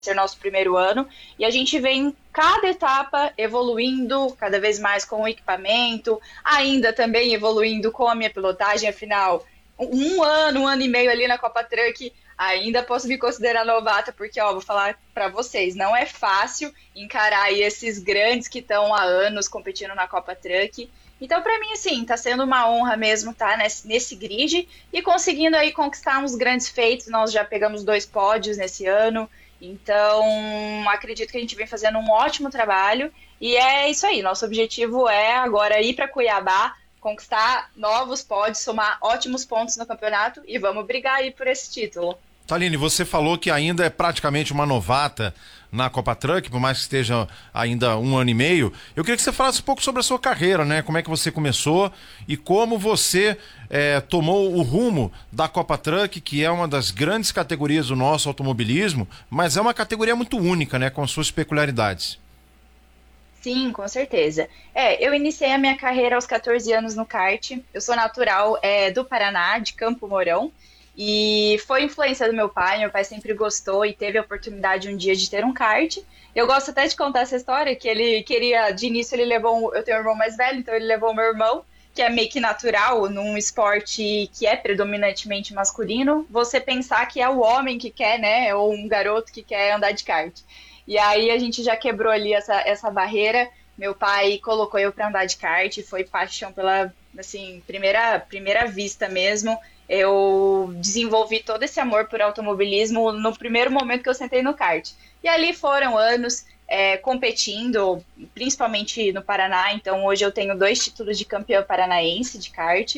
ser nosso primeiro ano, e a gente vem cada etapa evoluindo cada vez mais com o equipamento, ainda também evoluindo com a minha pilotagem, afinal, um ano e meio ali na Copa Truck, ainda posso me considerar novata, porque, ó, vou falar para vocês, não é fácil encarar aí esses grandes que estão há anos competindo na Copa Truck. Então, para mim, assim, tá sendo uma honra mesmo estar nesse grid e conseguindo aí conquistar uns grandes feitos. Nós já pegamos 2 pódios nesse ano, então acredito que a gente vem fazendo um ótimo trabalho. E é isso aí, nosso objetivo é agora ir para Cuiabá, conquistar novos pódios, somar ótimos pontos no campeonato e vamos brigar aí por esse título. Taline, você falou que ainda é praticamente uma novata na Copa Truck, por mais que esteja ainda 1 ano e meio. Eu queria que você falasse um pouco sobre a sua carreira, né? Como é que você começou e como você tomou o rumo da Copa Truck, que é uma das grandes categorias do nosso automobilismo, mas é uma categoria muito única, né? Com as suas peculiaridades. Sim, com certeza. Eu iniciei a minha carreira aos 14 anos no kart. Eu sou natural do Paraná, de Campo Mourão, e foi influência do meu pai. Meu pai sempre gostou e teve a oportunidade um dia de ter um kart. Eu gosto até de contar essa história, que ele queria, de início ele levou, eu tenho um irmão mais velho, então ele levou o meu irmão, que é meio que natural, num esporte que é predominantemente masculino, você pensar que é o homem que quer, né, ou um garoto que quer andar de kart. E aí a gente já quebrou ali essa barreira. Meu pai colocou eu para andar de kart, foi paixão pela, assim, primeira vista mesmo. Eu desenvolvi todo esse amor por automobilismo no primeiro momento que eu sentei no kart. E ali foram anos competindo, principalmente no Paraná. Então hoje eu tenho 2 títulos de campeã paranaense de kart.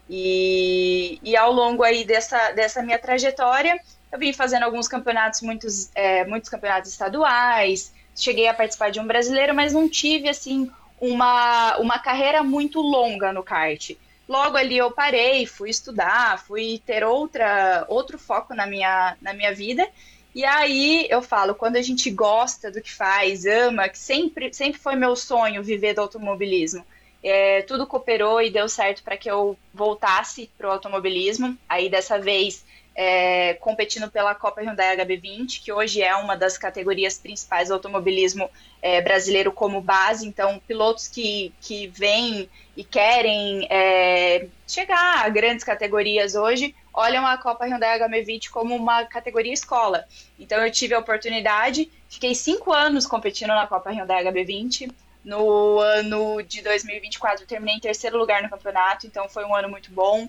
E ao longo aí dessa minha trajetória, eu vim fazendo alguns campeonatos, muitos campeonatos estaduais, cheguei a participar de um brasileiro, mas não tive, assim, uma carreira muito longa no kart. Logo ali eu parei, fui estudar, fui ter outro foco na minha vida. E aí eu falo, quando a gente gosta do que faz, ama, que sempre foi meu sonho viver do automobilismo. Tudo cooperou e deu certo para que eu voltasse para o automobilismo. Aí dessa vez competindo pela Copa Hyundai HB20, que hoje é uma das categorias principais do automobilismo brasileiro como base. Então, pilotos que vêm e querem chegar a grandes categorias hoje, olham a Copa Hyundai HB20 como uma categoria escola. Então, eu tive a oportunidade, fiquei 5 anos competindo na Copa Hyundai HB20. No ano de 2024, eu terminei em terceiro lugar no campeonato, então foi um ano muito bom.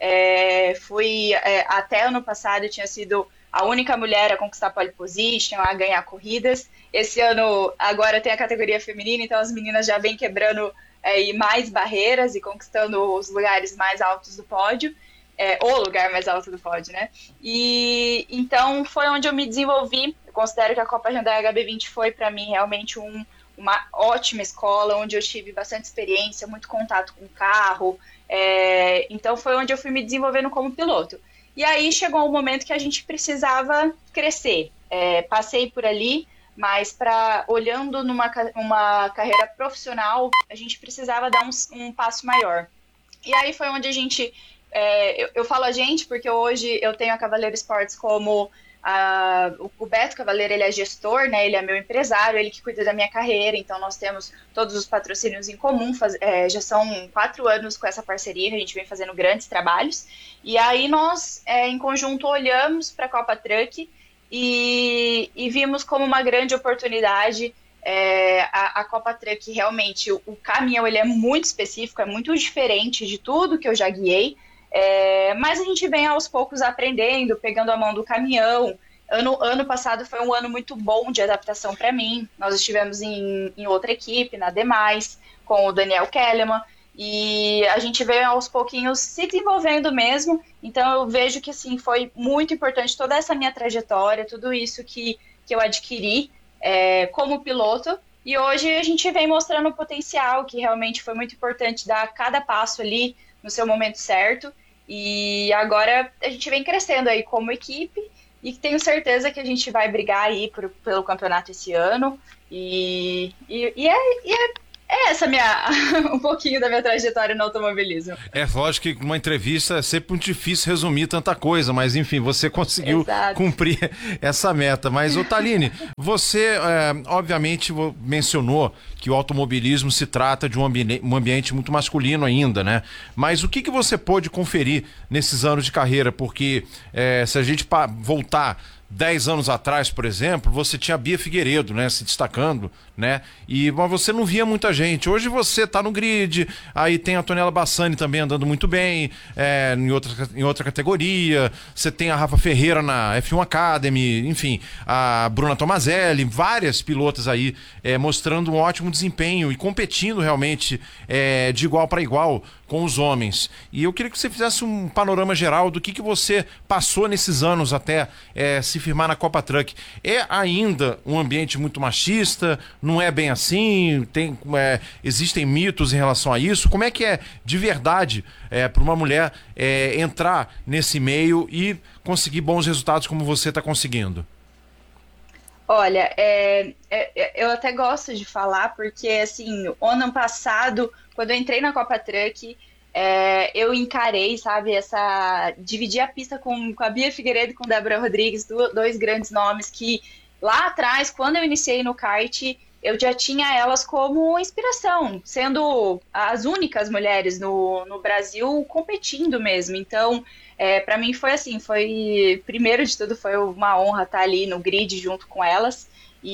Até ano passado eu tinha sido a única mulher a conquistar pole position, a ganhar corridas. Esse ano agora tem a categoria feminina, então as meninas já vêm quebrando mais barreiras e conquistando os lugares mais altos do pódio, o lugar mais alto do pódio, né? E então foi onde eu me desenvolvi. Eu considero que a Copa Hyundai HB20 foi para mim realmente uma ótima escola, onde eu tive bastante experiência, muito contato com o carro. Então foi onde eu fui me desenvolvendo como piloto. E aí chegou um momento que a gente precisava crescer. Passei por ali, mas olhando uma carreira profissional, a gente precisava dar um passo maior. E aí foi onde a gente... eu falo a gente porque hoje eu tenho a Cavaleiro Esportes como... o Beto Cavaleiro, ele é gestor, né? Ele é meu empresário, ele que cuida da minha carreira. Então nós temos todos os patrocínios em comum, já são 4 anos com essa parceria que a gente vem fazendo grandes trabalhos. E aí nós em conjunto olhamos para a Copa Truck e vimos como uma grande oportunidade. A Copa Truck realmente, o caminhão ele é muito específico, é muito diferente de tudo que eu já guiei. Mas a gente vem aos poucos aprendendo, pegando a mão do caminhão. Ano passado foi um ano muito bom de adaptação para mim. Nós estivemos em outra equipe, na Demais, com o Daniel Kellerman, e a gente veio aos pouquinhos se desenvolvendo mesmo. Então eu vejo que assim, foi muito importante toda essa minha trajetória, tudo isso que eu adquiri como piloto. E hoje a gente vem mostrando o potencial, que realmente foi muito importante dar cada passo ali no seu momento certo. E agora a gente vem crescendo aí como equipe e tenho certeza que a gente vai brigar aí pelo campeonato esse ano. é essa minha um pouquinho da minha trajetória no automobilismo. É lógico que numa entrevista é sempre muito difícil resumir tanta coisa, mas enfim, você conseguiu Exato. cumprir essa meta. Mas, ô Thaline, você obviamente mencionou que o automobilismo se trata de um ambiente muito masculino ainda, né? Mas o que você pôde conferir nesses anos de carreira? Porque se a gente voltar 10 anos atrás, por exemplo, você tinha a Bia Figueiredo, né, se destacando, né, mas você não via muita gente. Hoje você tá no grid, aí tem a Antonella Bassani também andando muito bem, em outra categoria, você tem a Rafa Ferreira na F1 Academy, enfim, a Bruna Tomazelli, várias pilotas aí mostrando um ótimo desempenho e competindo realmente de igual para igual com os homens. E eu queria que você fizesse um panorama geral do que você passou nesses anos até se firmar na Copa Truck. É ainda um ambiente muito machista? Não é bem assim? Existem mitos em relação a isso? Como é que é de verdade para uma mulher entrar nesse meio e conseguir bons resultados como você está conseguindo? Olha, eu até gosto de falar, porque assim, o ano passado, quando eu entrei na Copa Truck, eu encarei, sabe, dividir a pista com a Bia Figueiredo e com Débora Rodrigues, dois grandes nomes que lá atrás, quando eu iniciei no kart, eu já tinha elas como inspiração, sendo as únicas mulheres no Brasil competindo mesmo. Então, para mim foi assim, primeiro de tudo foi uma honra estar ali no grid junto com elas.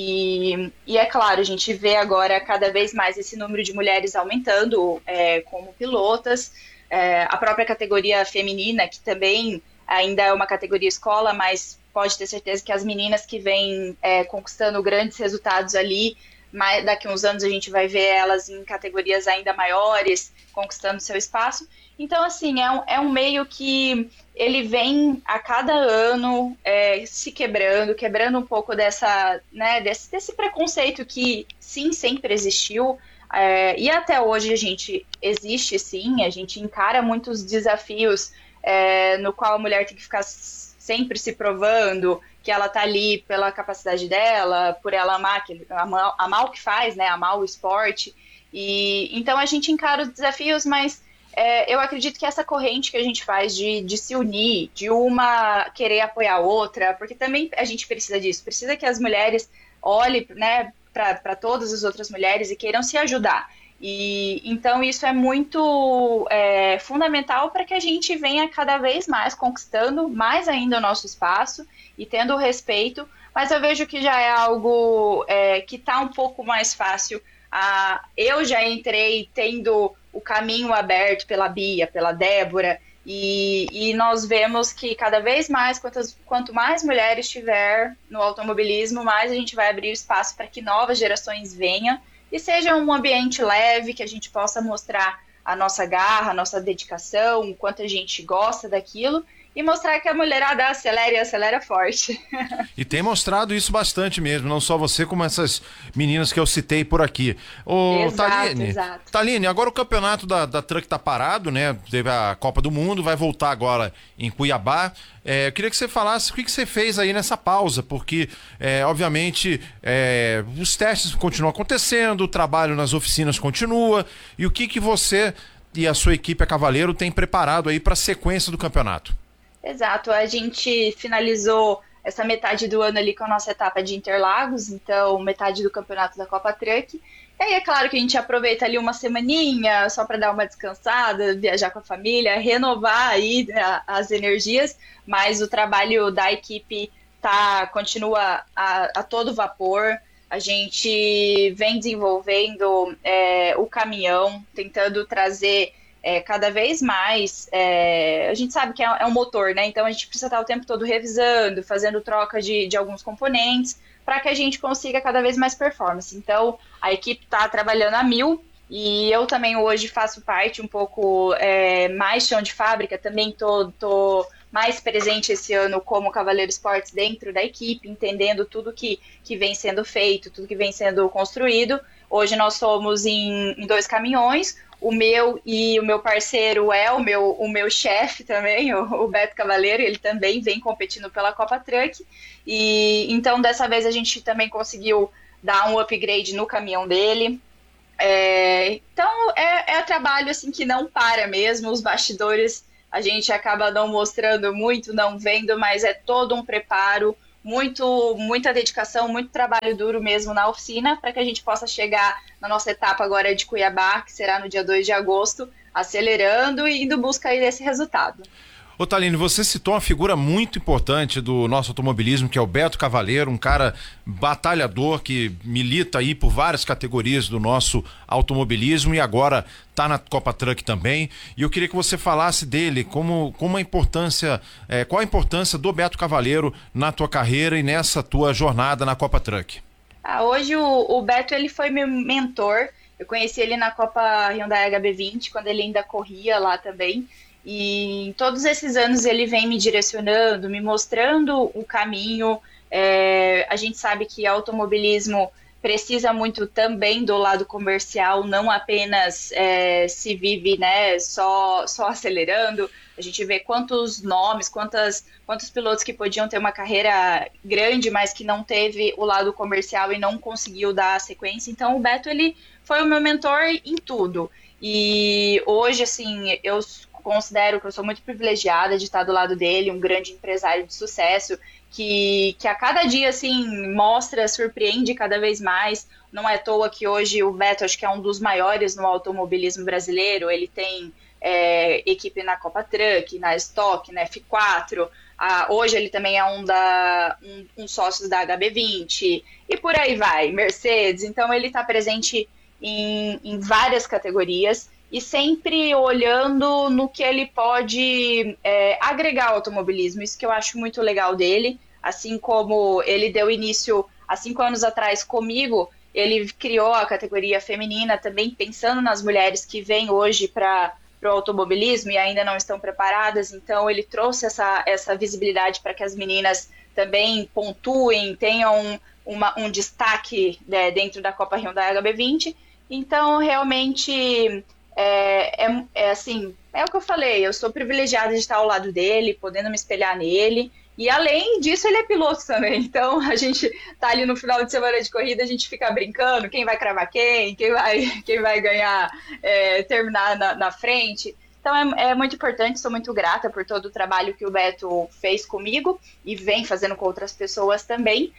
E é claro, a gente vê agora cada vez mais esse número de mulheres aumentando como pilotas. A própria categoria feminina, que também ainda é uma categoria escola, mas pode ter certeza que as meninas que vêm conquistando grandes resultados ali, mas daqui a uns anos a gente vai ver elas em categorias ainda maiores, conquistando seu espaço. Então, assim, é um meio que ele vem a cada ano se quebrando um pouco desse preconceito que, sim, sempre existiu. E até hoje a gente existe, sim, a gente encara muitos desafios no qual a mulher tem que ficar sempre se provando que ela tá ali pela capacidade dela, por ela amar o que faz, né, amar o esporte. E então a gente encara os desafios, mas eu acredito que essa corrente que a gente faz de se unir, de uma querer apoiar a outra, porque também a gente precisa disso, precisa que as mulheres olhem, né, para todas as outras mulheres e queiram se ajudar. E então isso é muito fundamental para que a gente venha cada vez mais conquistando mais ainda o nosso espaço e tendo o respeito, mas eu vejo que já é algo que está um pouco mais fácil. Eu já entrei tendo o caminho aberto pela Bia, pela Débora, e nós vemos que cada vez mais, quanto mais mulheres tiver no automobilismo, mais a gente vai abrir espaço para que novas gerações venham e seja um ambiente leve, que a gente possa mostrar a nossa garra, a nossa dedicação, o quanto a gente gosta daquilo, e mostrar que a mulherada acelera e acelera forte. E tem mostrado isso bastante mesmo, não só você, como essas meninas que eu citei por aqui. Exato. Thaline, agora o campeonato da Truck tá parado, né? Teve a Copa do Mundo, vai voltar agora em Cuiabá. Eu queria que você falasse o que você fez aí nessa pausa, porque, obviamente, os testes continuam acontecendo, o trabalho nas oficinas continua, e o que você e a sua equipe, a Cavaleiro, tem preparado aí para a sequência do campeonato? Exato, a gente finalizou essa metade do ano ali com a nossa etapa de Interlagos, então metade do campeonato da Copa Truck. E aí é claro que a gente aproveita ali uma semaninha só para dar uma descansada, viajar com a família, renovar aí as energias, mas o trabalho da equipe continua a todo vapor. A gente vem desenvolvendo o caminhão, tentando trazer cada vez mais. A gente sabe que é um motor, né? Então a gente precisa estar o tempo todo revisando, fazendo troca de alguns componentes, para que a gente consiga cada vez mais performance. Então a equipe está trabalhando a mil, e eu também hoje faço parte um pouco mais chão de fábrica, também tô mais presente esse ano como Cavaleiro Esportes dentro da equipe, entendendo tudo que vem sendo feito, tudo que vem sendo construído. Hoje nós somos em 2 caminhões, o meu e o meu parceiro o meu chefe também, o Beto Cavaleiro, ele também vem competindo pela Copa Truck, e então dessa vez a gente também conseguiu dar um upgrade no caminhão dele. Então é trabalho assim que não para mesmo, os bastidores a gente acaba não mostrando muito, não vendo, mas é todo um preparo, muita dedicação, muito trabalho duro mesmo na oficina, para que a gente possa chegar na nossa etapa agora de Cuiabá, que será no dia 2 de agosto, acelerando e indo busca aí desse resultado. Ô Thaline, você citou uma figura muito importante do nosso automobilismo, que é o Beto Cavaleiro, um cara batalhador que milita aí por várias categorias do nosso automobilismo e agora está na Copa Truck também. E eu queria que você falasse dele, como a importância, qual a importância do Beto Cavaleiro na tua carreira e nessa tua jornada na Copa Truck. Hoje o Beto ele foi meu mentor. Eu conheci ele na Copa Hyundai HB20, quando ele ainda corria lá também. E em todos esses anos ele vem me direcionando, me mostrando o caminho. A gente sabe que automobilismo precisa muito também do lado comercial, não apenas se vive, né, só acelerando. A gente vê quantos nomes, quantos pilotos que podiam ter uma carreira grande, mas que não teve o lado comercial e não conseguiu dar a sequência. Então o Beto ele foi o meu mentor em tudo. E hoje, assim, eu considero que eu sou muito privilegiada de estar do lado dele, um grande empresário de sucesso, que a cada dia, assim, mostra, surpreende cada vez mais. Não é à toa que hoje o Beto, acho que é um dos maiores no automobilismo brasileiro. Ele tem equipe na Copa Truck, na Stock, na F4. Hoje ele também é um sócio da HB20 e por aí vai, Mercedes. Então ele está presente em várias categorias e sempre olhando no que ele pode agregar ao automobilismo. Isso que eu acho muito legal dele. Assim como ele deu início há 5 anos atrás comigo, ele criou a categoria feminina também, pensando nas mulheres que vêm hoje para o automobilismo e ainda não estão preparadas. Então ele trouxe essa visibilidade para que as meninas também pontuem, tenham um destaque dentro da Copa Hyundai HB20. Então realmente assim, é o que eu falei, eu sou privilegiada de estar ao lado dele, podendo me espelhar nele, e além disso ele é piloto também, então a gente tá ali no final de semana de corrida, a gente fica brincando, quem vai cravar quem vai ganhar, terminar na frente. Então é muito importante, sou muito grata por todo o trabalho que o Beto fez comigo e vem fazendo com outras pessoas também.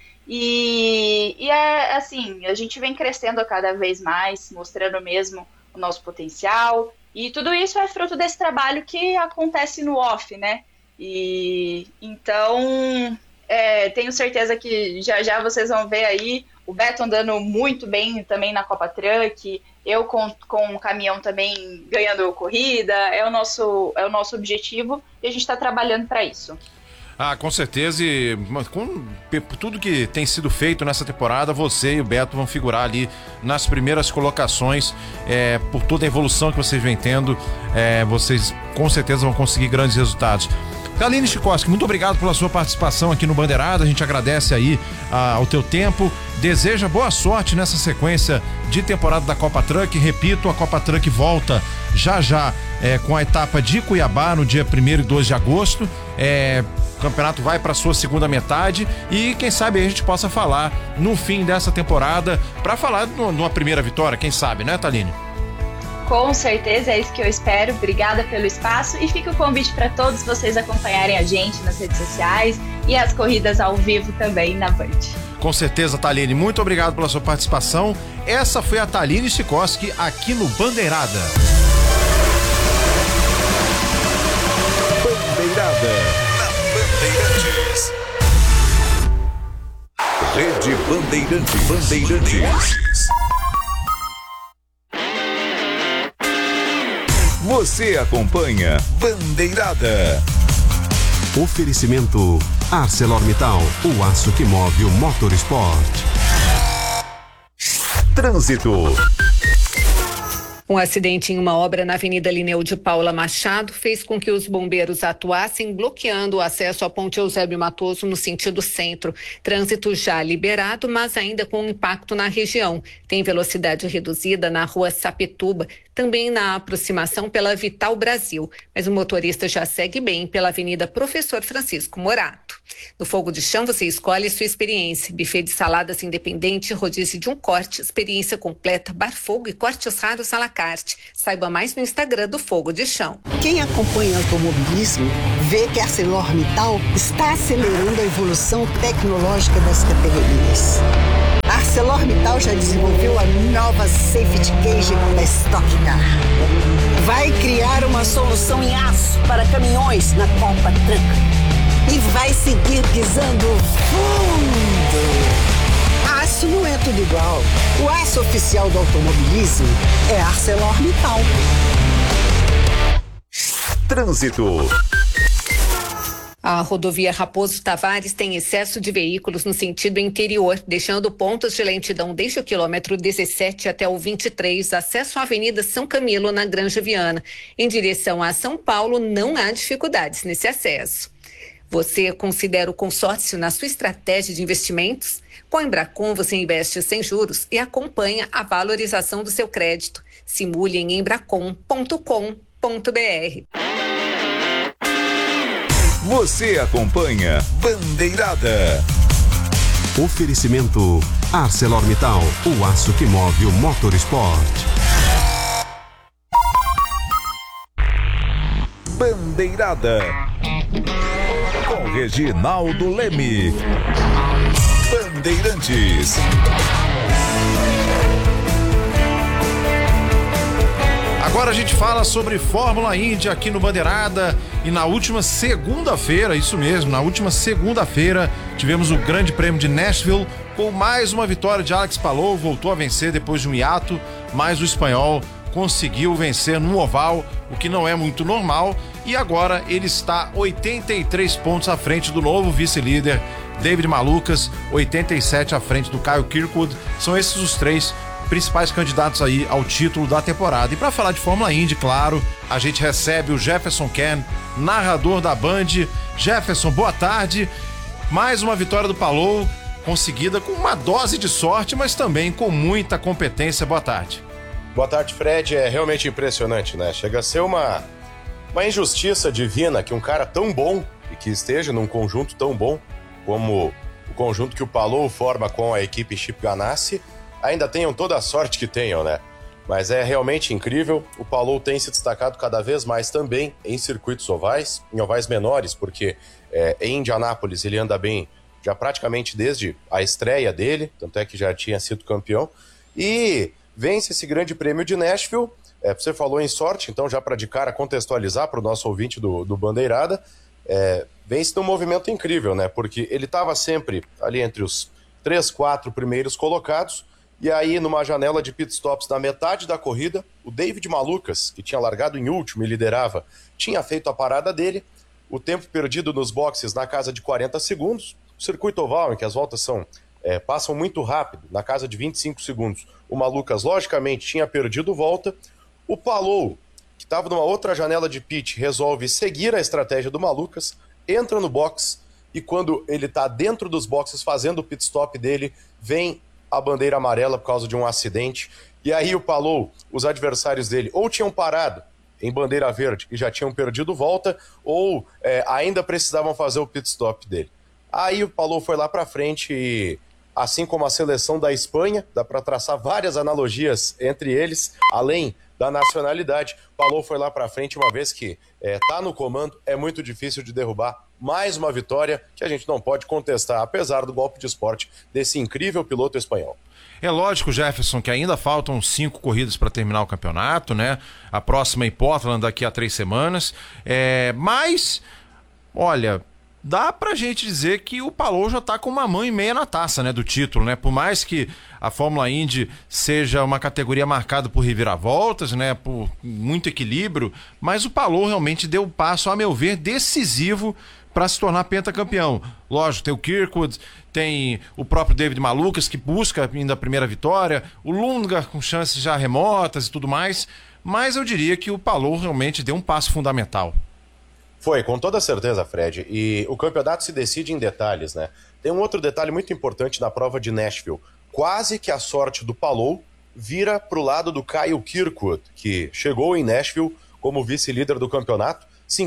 E assim, a gente vem crescendo a cada vez mais, mostrando mesmo o nosso potencial, e tudo isso é fruto desse trabalho que acontece no off, né? E então tenho certeza que já vocês vão ver aí o Beto andando muito bem também na Copa Truck, eu com o caminhão também ganhando corrida. É o nosso objetivo e a gente está trabalhando para isso. Com certeza, e com tudo que tem sido feito nessa temporada, você e o Beto vão figurar ali nas primeiras colocações, por toda a evolução que vocês vêm tendo, vocês com certeza vão conseguir grandes resultados. Thaline Chikoski, muito obrigado pela sua participação aqui no Bandeirada, a gente agradece aí ao teu tempo, deseja boa sorte nessa sequência de temporada da Copa Truck. Repito, a Copa Truck volta já com a etapa de Cuiabá no dia 1º e 2 de agosto, o campeonato vai para sua segunda metade e quem sabe a gente possa falar no fim dessa temporada para falar de uma primeira vitória, quem sabe, né, Thaline? Com certeza, é isso que eu espero. Obrigada pelo espaço e fica o convite para todos vocês acompanharem a gente nas redes sociais e as corridas ao vivo também na Band. Com certeza, Thaline, muito obrigado pela sua participação. Essa foi a Thaline Chikoski aqui no Bandeirada. Bandeirada. Bandeirantes. Rede Bandeirantes. Você acompanha Bandeirada. Oferecimento ArcelorMittal, o aço que move o motorsport. Trânsito. Um acidente em uma obra na Avenida Linneu de Paula Machado fez com que os bombeiros atuassem bloqueando o acesso à Ponte Eusébio Matoso no sentido centro. Trânsito já liberado, mas ainda com impacto na região. Tem velocidade reduzida na rua Sapituba, também na aproximação pela Vital Brasil. Mas o motorista já segue bem pela Avenida Professor Francisco Morato. No Fogo de Chão você escolhe sua experiência. Buffet de saladas independente, rodízio de um corte, experiência completa, bar fogo e cortes raros à la carte. Saiba mais no Instagram do Fogo de Chão. Quem acompanha o automobilismo vê que a ArcelorMittal está acelerando a evolução tecnológica das categorias. A ArcelorMittal já desenvolveu a nova Safety Cage da Stock Car. Vai criar uma solução em aço para caminhões na Copa Truck. E vai seguir pisando fundo. Aço não é tudo igual. O aço oficial do automobilismo é ArcelorMittal. Trânsito. A rodovia Raposo Tavares tem excesso de veículos no sentido interior, deixando pontos de lentidão desde o quilômetro 17 até o 23, acesso à Avenida São Camilo, na Granja Viana. Em direção a São Paulo, não há dificuldades nesse acesso. Você considera o consórcio na sua estratégia de investimentos? Com a Embracon você investe sem juros e acompanha a valorização do seu crédito. Simule em embracon.com.br. Você acompanha Bandeirada. Oferecimento ArcelorMittal, o aço que move o motorsport. Bandeirada. Com Reginaldo Leme. Bandeirantes. Agora a gente fala sobre Fórmula Indy aqui no Bandeirada. E na última segunda-feira, isso mesmo, na última segunda-feira tivemos o Grande Prêmio de Nashville com mais uma vitória de Alex Palou. Voltou a vencer depois de um hiato, mas o espanhol conseguiu vencer no oval, o que não é muito normal, e agora ele está 83 pontos à frente do novo vice-líder David Malukas, 87 à frente do Kyle Kirkwood. São esses os três principais candidatos aí ao título da temporada. E para falar de Fórmula Indy, claro, a gente recebe o Jefferson Ken, narrador da Band. Jefferson, boa tarde. Mais uma vitória do Palou, conseguida com uma dose de sorte, mas também com muita competência. Boa tarde. Boa tarde, Fred. É realmente impressionante, né? Chega a ser uma injustiça divina que um cara tão bom e que esteja num conjunto tão bom como o conjunto que o Palou forma com a equipe Chip Ganassi ainda tenham toda a sorte que tenham, né? Mas é realmente incrível. O Palou tem se destacado cada vez mais também em circuitos ovais, em ovais menores, porque em Indianápolis ele anda bem já praticamente desde a estreia dele, tanto é que já tinha sido campeão, e vence esse Grande Prêmio de Nashville. Você falou em sorte, então já para de cara contextualizar para o nosso ouvinte do Bandeirada, vence num movimento incrível, né? Porque ele estava sempre ali entre os 3, 4 primeiros colocados, e aí numa janela de pitstops na metade da corrida, o David Malukas, que tinha largado em último e liderava, tinha feito a parada dele, o tempo perdido nos boxes na casa de 40 segundos, o circuito oval em que as voltas passam muito rápido, na casa de 25 segundos. O Malukas, logicamente, tinha perdido volta. O Palou, que estava numa outra janela de pit, resolve seguir a estratégia do Malukas, entra no box, e quando ele está dentro dos boxes fazendo o pit stop dele, vem a bandeira amarela por causa de um acidente. E aí o Palou, os adversários dele, ou tinham parado em bandeira verde e já tinham perdido volta, ou ainda precisavam fazer o pit stop dele. Aí o Palou foi lá para frente e, assim como a seleção da Espanha, dá para traçar várias analogias entre eles, além da nacionalidade. Palou foi lá para frente, uma vez que tá no comando, é muito difícil de derrubar. Mais uma vitória que a gente não pode contestar, apesar do golpe de esporte desse incrível piloto espanhol. É lógico, Jefferson, que ainda faltam 5 corridas para terminar o campeonato, né? A próxima em Portland daqui a 3 semanas. Mas, olha, dá pra gente dizer que o Palou já tá com uma mão e meia na taça, né, do título, né? Por mais que a Fórmula Indy seja uma categoria marcada por reviravoltas, né, por muito equilíbrio, mas o Palou realmente deu um passo, a meu ver, decisivo para se tornar pentacampeão. Lógico, tem o Kirkwood, tem o próprio David Malukas, que busca ainda a primeira vitória, o Lundgaard com chances já remotas e tudo mais, mas eu diria que o Palou realmente deu um passo fundamental. Foi, com toda certeza, Fred. E o campeonato se decide em detalhes, né? Tem um outro detalhe muito importante na prova de Nashville. Quase que a sorte do Palou vira pro lado do Kyle Kirkwood, que chegou em Nashville como vice-líder do campeonato,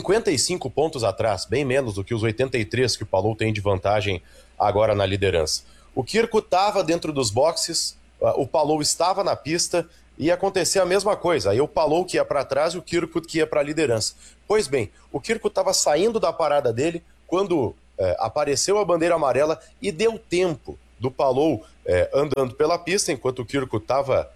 55 pontos atrás, bem menos do que os 83 que o Palou tem de vantagem agora na liderança. O Kirkwood estava dentro dos boxes, o Palou estava na pista, ia acontecer a mesma coisa. Aí o Palou que ia para trás e o Kirkwood que ia para a liderança. Pois bem, o Kirkwood estava saindo da parada dele quando apareceu a bandeira amarela e deu tempo do Palou andando pela pista, enquanto o Kirkwood estava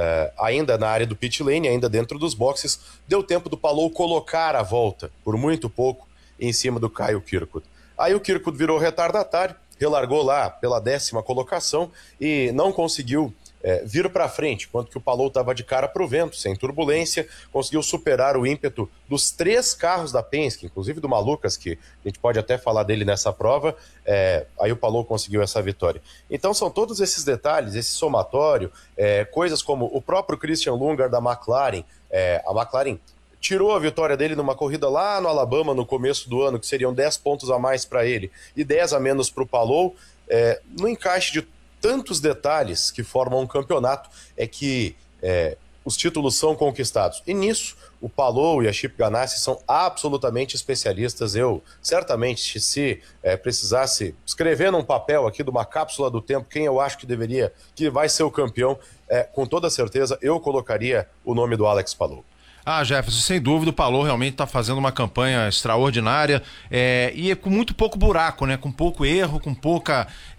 ainda na área do pit lane, ainda dentro dos boxes. Deu tempo do Palou colocar a volta, por muito pouco, em cima do Kyle Kirkwood. Aí o Kirkwood virou retardatário, relargou lá pela 10ª colocação e não conseguiu vir para frente, enquanto que o Palou estava de cara para o vento, sem turbulência, conseguiu superar o ímpeto dos 3 carros da Penske, inclusive do Malukas, que a gente pode até falar dele nessa prova. Aí o Palou conseguiu essa vitória. Então são todos esses detalhes, esse somatório, coisas como o próprio Christian Lundgaard da McLaren. A McLaren tirou a vitória dele numa corrida lá no Alabama no começo do ano, que seriam 10 pontos a mais para ele e 10 a menos para o Palou. No encaixe de tantos detalhes que formam um campeonato é que os títulos são conquistados. E nisso, o Palou e a Chip Ganassi são absolutamente especialistas. Eu, certamente, se precisasse escrever num papel aqui de uma cápsula do tempo quem eu acho que vai ser o campeão, com toda certeza eu colocaria o nome do Alex Palou. Jefferson, sem dúvida, o Palou realmente está fazendo uma campanha extraordinária e com muito pouco buraco, né? Com pouco erro, com pouco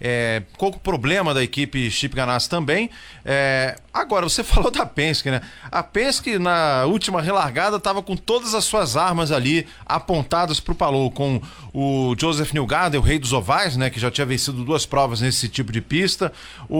problema da equipe Chip Ganassi também. Agora, você falou da Penske, né? A Penske, na última relargada, estava com todas as suas armas ali apontadas para o Palou, com o Joseph Newgarden, o rei dos ovais, né? Que já tinha vencido 2 provas nesse tipo de pista,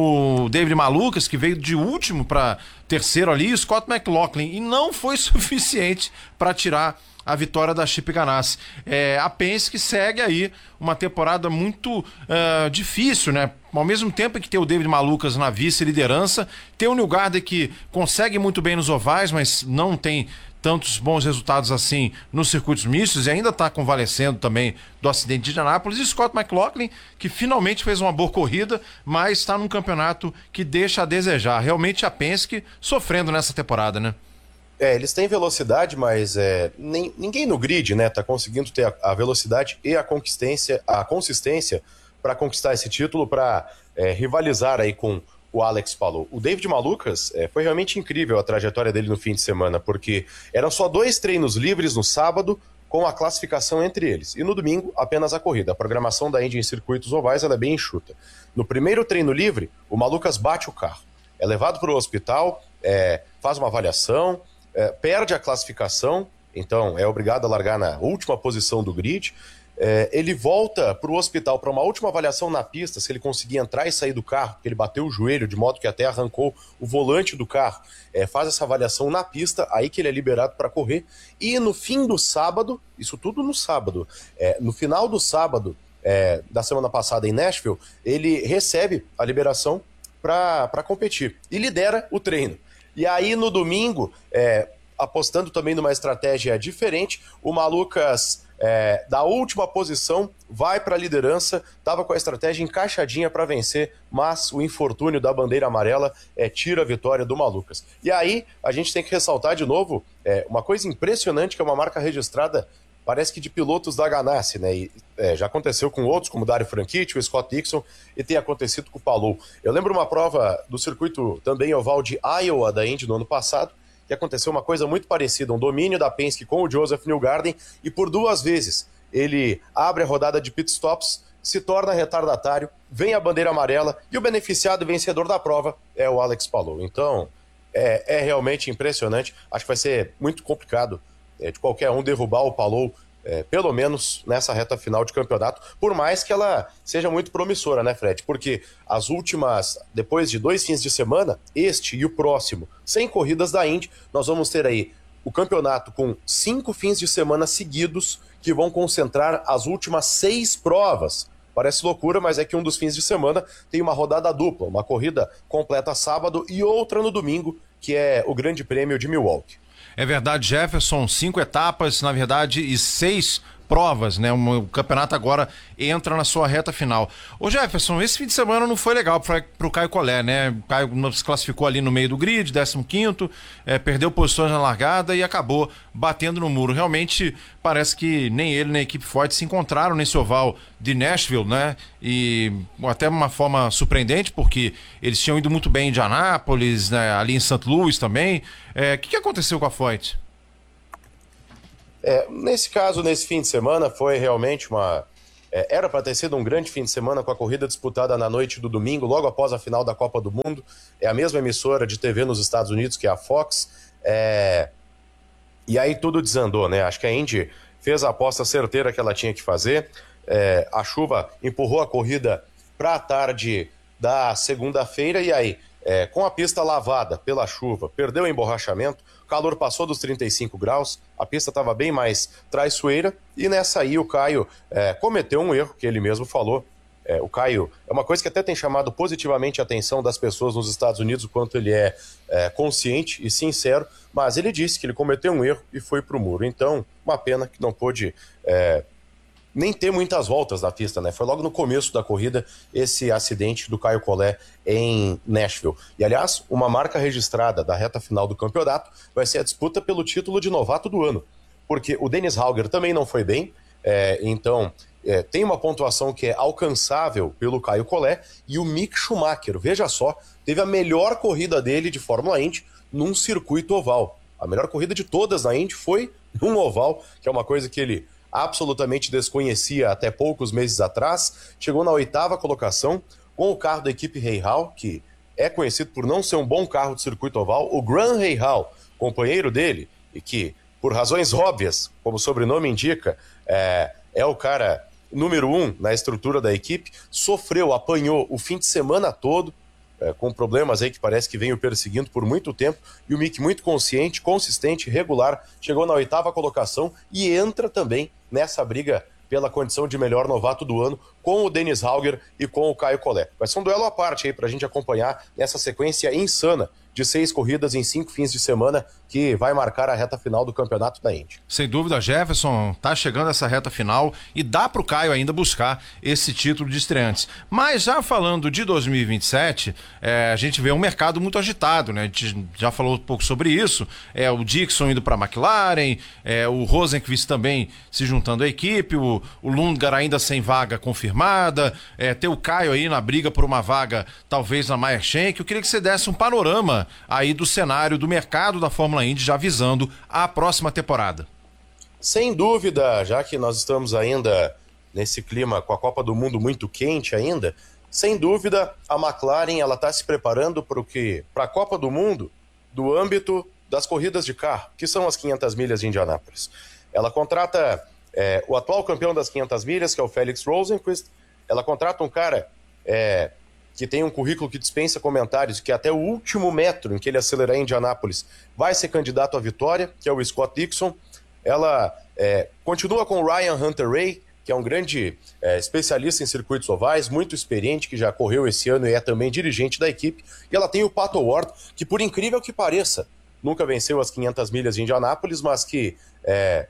o David Malukas, que veio de último para terceiro ali, e o Scott McLaughlin, e não foi suficiente para tirar a vitória da Chip Ganassi. A Penske segue aí uma temporada muito difícil, né? Ao mesmo tempo que tem o David Malukas na vice-liderança, tem o Newgarden que consegue muito bem nos ovais, mas não tem tantos bons resultados assim nos circuitos mistos e ainda está convalescendo também do acidente de Indianápolis, e Scott McLaughlin, que finalmente fez uma boa corrida, mas está num campeonato que deixa a desejar. Realmente a Penske sofrendo nessa temporada, né? Eles têm velocidade, mas ninguém no grid, né, tá conseguindo ter a velocidade e a consistência para conquistar esse título, para rivalizar aí com o Alex Palou. O David Malukas, foi realmente incrível a trajetória dele no fim de semana, porque eram só 2 treinos livres no sábado, com a classificação entre eles. E no domingo, apenas a corrida. A programação da Indy em circuitos ovais ela é bem enxuta. No primeiro treino livre, o Malukas bate o carro. É levado para o hospital, faz uma avaliação, perde a classificação, então é obrigado a largar na última posição do grid. Ele volta para o hospital para uma última avaliação na pista, se ele conseguir entrar e sair do carro, porque ele bateu o joelho de modo que até arrancou o volante do carro. Faz essa avaliação na pista, aí que ele é liberado para correr. E no fim do sábado, isso tudo no sábado, no final do sábado da semana passada em Nashville, ele recebe a liberação para competir e lidera o treino. E aí no domingo, apostando também numa estratégia diferente, o Malukas da última posição vai para a liderança, estava com a estratégia encaixadinha para vencer, mas o infortúnio da bandeira amarela tira a vitória do Malukas. E aí a gente tem que ressaltar de novo uma coisa impressionante, que é uma marca registrada, parece que de pilotos da Ganassi, né? E, já aconteceu com outros, como o Dario Franchitti, o Scott Dixon, e tem acontecido com o Palou. Eu lembro uma prova do circuito também oval de Iowa da Indy no ano passado, que aconteceu uma coisa muito parecida, um domínio da Penske com o Joseph Newgarden, e por 2 vezes ele abre a rodada de pitstops, se torna retardatário, vem a bandeira amarela, e o beneficiado e vencedor da prova é o Alex Palou. Então, é realmente impressionante. Acho que vai ser muito complicado de qualquer um derrubar o Palou, pelo menos nessa reta final de campeonato, por mais que ela seja muito promissora, né, Fred? Porque as últimas, depois de 2 fins de semana, este e o próximo, sem corridas da Indy, nós vamos ter aí o campeonato com 5 fins de semana seguidos que vão concentrar as últimas 6 provas. Parece loucura, mas é que um dos fins de semana tem uma rodada dupla, uma corrida completa sábado e outra no domingo, que é o Grande Prêmio de Milwaukee. É verdade, Jefferson, 5 etapas, na verdade, e 6 provas, né? O campeonato agora entra na sua reta final. Ô Jefferson, esse fim de semana não foi legal para o Caio Collet, né? O Caio se classificou ali no meio do grid, 15º, perdeu posições na largada e acabou batendo no muro. Realmente parece que nem ele nem a equipe Ford se encontraram nesse oval de Nashville, né? E até uma forma surpreendente, porque eles tinham ido muito bem em Indianápolis, né? Ali em St. Louis também. O que aconteceu com a Ford? Nesse caso, nesse fim de semana, foi realmente era para ter sido um grande fim de semana com a corrida disputada na noite do domingo, logo após a final da Copa do Mundo. É a mesma emissora de TV nos Estados Unidos, que é a Fox. E aí tudo desandou, né? Acho que a Indy fez a aposta certeira que ela tinha que fazer. A chuva empurrou a corrida para a tarde da segunda-feira e aí, com a pista lavada pela chuva, perdeu o emborrachamento, o calor passou dos 35 graus, a pista estava bem mais traiçoeira e nessa aí o Caio cometeu um erro, que ele mesmo falou. O Caio é uma coisa que até tem chamado positivamente a atenção das pessoas nos Estados Unidos, o quanto ele é consciente e sincero, mas ele disse que ele cometeu um erro e foi para o muro. Então, uma pena que não pôde nem ter muitas voltas na pista, né? Foi logo no começo da corrida esse acidente do Caio Collet em Nashville. E, aliás, uma marca registrada da reta final do campeonato vai ser a disputa pelo título de novato do ano, porque o Dennis Hauger também não foi bem, então tem uma pontuação que é alcançável pelo Caio Collet, e o Mick Schumacher, veja só, teve a melhor corrida dele de Fórmula Indy num circuito oval. A melhor corrida de todas na Indy foi num oval, que é uma coisa que ele absolutamente desconhecia até poucos meses atrás. Chegou na 8ª colocação com o carro da equipe Rahal, que é conhecido por não ser um bom carro de circuito oval. O Graham Rahal, companheiro dele, e que, por razões óbvias, como o sobrenome indica, é o cara número 1 na estrutura da equipe, apanhou o fim de semana todo, com problemas aí que parece que vem o perseguindo por muito tempo, e o Mick, muito consciente, consistente, regular, chegou na 8ª colocação e entra também nessa briga pela condição de melhor novato do ano com o Dennis Hauger e com o Caio Collet. Vai ser um duelo à parte aí pra gente acompanhar nessa sequência insana de 6 corridas em 5 fins de semana que vai marcar a reta final do campeonato da Indy. Sem dúvida, Jefferson, tá chegando essa reta final e dá pro Caio ainda buscar esse título de estreantes. Mas já falando de 2027, a gente vê um mercado muito agitado, né? A gente já falou um pouco sobre isso. O Dixon indo para a McLaren, o Rosenqvist também se juntando à equipe, o Lundgaard ainda sem vaga confirmada, ter o Caio aí na briga por uma vaga talvez na Meyer Shank. Eu queria que você desse um panorama aí do cenário do mercado da Fórmula Indy já visando a próxima temporada. Sem dúvida, já que nós estamos ainda nesse clima com a Copa do Mundo muito quente ainda, sem dúvida a McLaren ela está se preparando para a Copa do Mundo do âmbito das corridas de carro, que são as 500 milhas de Indianápolis. Ela contrata o atual campeão das 500 milhas, que é o Felix Rosenqvist. Ela contrata um cara que tem um currículo que dispensa comentários, que até o último metro em que ele acelerar em Indianápolis vai ser candidato à vitória, que é o Scott Dixon. Ela continua com o Ryan Hunter-Reay, que é um grande especialista em circuitos ovais, muito experiente, que já correu esse ano e é também dirigente da equipe. E ela tem o Pato Ward, que por incrível que pareça, nunca venceu as 500 milhas de Indianápolis, mas que é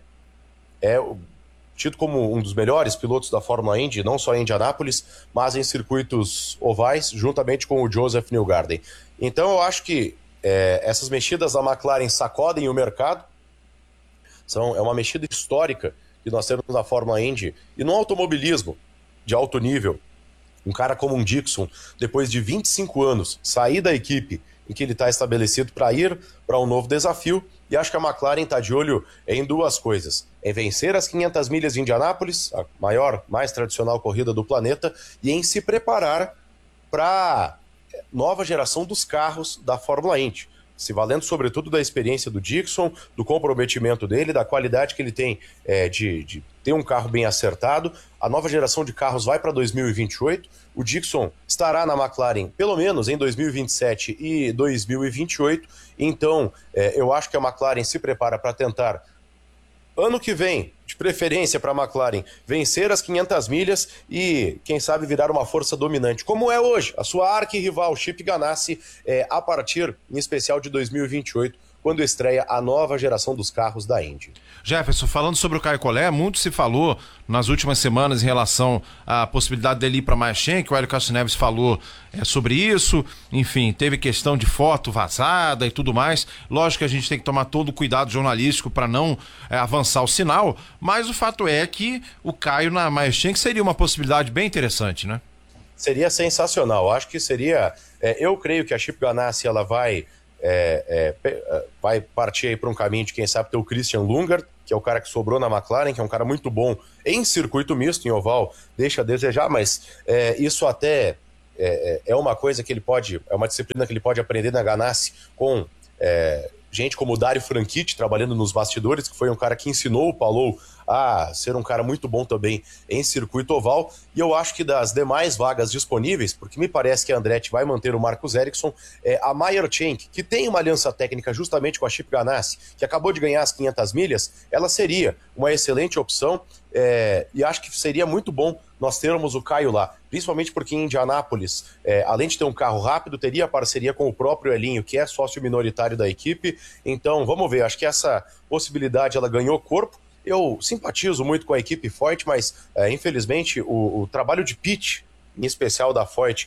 tido como um dos melhores pilotos da Fórmula Indy, não só em Indianápolis, mas em circuitos ovais, juntamente com o Joseph Newgarden. Então eu acho que essas mexidas da McLaren sacodem o mercado. É uma mexida histórica que nós temos na Fórmula Indy e no automobilismo de alto nível. Um cara como um Dixon, depois de 25 anos, sair da equipe em que ele está estabelecido para ir para um novo desafio, e acho que a McLaren está de olho em duas coisas: em vencer as 500 milhas de Indianápolis, a maior, mais tradicional corrida do planeta, e em se preparar para a nova geração dos carros da Fórmula Indy. se valendo sobretudo da experiência do Dixon, do comprometimento dele, da qualidade que ele tem de ter um carro bem acertado. A nova geração de carros vai para 2028. O Dixon estará na McLaren pelo menos em 2027 e 2028. Então, eu acho que a McLaren se prepara para tentar, ano que vem, de preferência para a McLaren, vencer as 500 milhas e, quem sabe, virar uma força dominante, como é hoje, a sua arquirrival Chip Ganassi, a partir, em especial, de 2028, quando estreia a nova geração dos carros da Indy. Jefferson, falando sobre o Caio Collet, muito se falou nas últimas semanas em relação à possibilidade dele ir para Meyer-Shank, o Hélio Castro Neves falou sobre isso, enfim, teve questão de foto vazada e tudo mais. Lógico que a gente tem que tomar todo o cuidado jornalístico para não avançar o sinal, mas o fato é que o Caio na Meyer-Shank seria uma possibilidade bem interessante, né? Seria sensacional, acho que seria... eu creio que a Chip Ganassi, ela vai partir aí para um caminho de, quem sabe, ter o Christian Lundgaard, que é o cara que sobrou na McLaren, que é um cara muito bom em circuito misto, em oval, deixa a desejar, mas isso até é uma coisa que ele pode, é uma disciplina que ele pode aprender na Ganassi com gente como o Dario Franchitti trabalhando nos bastidores, que foi um cara que ensinou o Palou a ser um cara muito bom também em circuito oval. E eu acho que das demais vagas disponíveis, porque me parece que a Andretti vai manter o Marcus Ericsson, a Meyer-Shank, que tem uma aliança técnica justamente com a Chip Ganassi, que acabou de ganhar as 500 milhas, ela seria uma excelente opção, e acho que seria muito bom nós termos o Caio lá, principalmente porque em Indianápolis, além de ter um carro rápido, teria a parceria com o próprio Elinho, que é sócio minoritário da equipe. Então, vamos ver, acho que essa possibilidade ela ganhou corpo. Eu simpatizo muito com a equipe Foyt, mas infelizmente o trabalho de pitch, em especial da Foyt,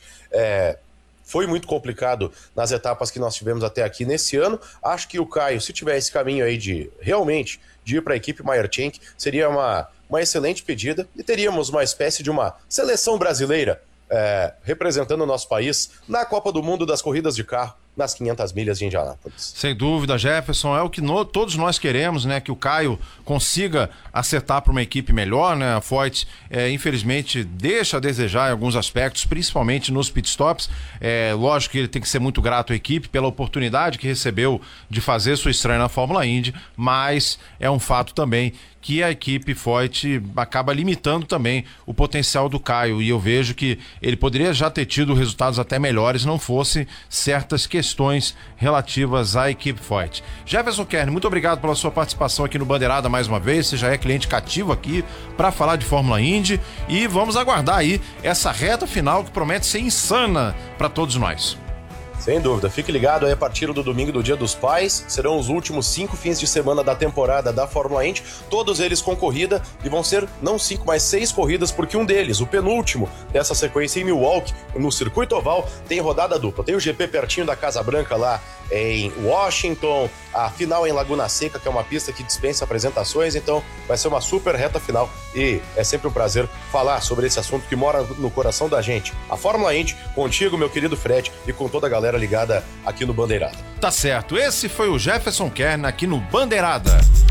foi muito complicado nas etapas que nós tivemos até aqui nesse ano. Acho que o Caio, se tiver esse caminho aí de realmente de ir para a equipe Meyer-Shank, seria uma excelente pedida e teríamos uma espécie de uma seleção brasileira representando o nosso país na Copa do Mundo das corridas de carro, nas 500 milhas de Indianápolis. Sem dúvida, Jefferson, é o que todos nós queremos, né? Que o Caio consiga acertar para uma equipe melhor, né? A Foyt, infelizmente, deixa a desejar em alguns aspectos, principalmente nos pitstops. Lógico que ele tem que ser muito grato à equipe pela oportunidade que recebeu de fazer sua estreia na Fórmula Indy, mas é um fato também que a equipe Foyt acaba limitando também o potencial do Caio, e eu vejo que ele poderia já ter tido resultados até melhores não fosse certas questões relativas à equipe Foyt. Jefferson Kern, muito obrigado pela sua participação aqui no Bandeirada mais uma vez, você já é cliente cativo aqui para falar de Fórmula Indy, e vamos aguardar aí essa reta final que promete ser insana para todos nós. Sem dúvida, fique ligado aí a partir do domingo do Dia dos Pais, serão os últimos 5 fins de semana da temporada da Fórmula Indy, todos eles com corrida, e vão ser não 5, mas 6 corridas, porque um deles, o penúltimo dessa sequência em Milwaukee, no circuito oval, tem rodada dupla, tem o GP pertinho da Casa Branca lá em Washington, a final em Laguna Seca, que é uma pista que dispensa apresentações, então vai ser uma super reta final e é sempre um prazer falar sobre esse assunto que mora no coração da gente. A Fórmula Indy, contigo, meu querido Fred, e com toda a galera ligada aqui no Bandeirada. Tá certo, esse foi o Jefferson Kern aqui no Bandeirada.